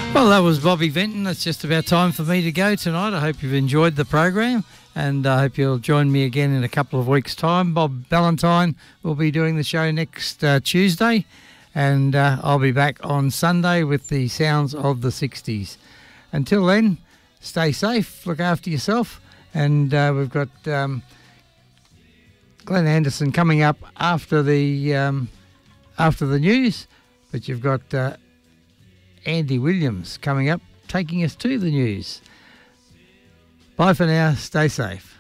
Well, that was Bobby Vinton. It's just about time for me to go tonight. I hope you've enjoyed the program, and I hope you'll join me again in a couple of weeks' time. Bob Ballantyne will be doing the show next Tuesday, and I'll be back on Sunday with the sounds of the 60s. Until then, stay safe, look after yourself, and we've got Glenn Anderson coming up after the news, but you've got Andy Williams coming up, taking us to the news. Bye for now. Stay safe.